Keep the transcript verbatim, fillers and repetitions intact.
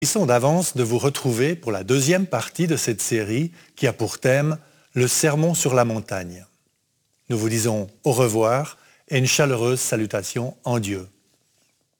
réjouissons d'avance de vous retrouver pour la deuxième partie de cette série qui a pour thème le sermon sur la montagne. Nous vous disons au revoir et une chaleureuse salutation en Dieu.